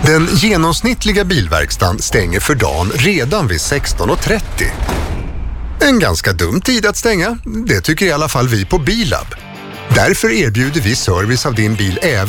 Den genomsnittliga bilverkstan stänger för dagen redan vid 16:30. En ganska dum tid att stänga, det tycker i alla fall vi på Bilab. Därför erbjuder vi service av din bil även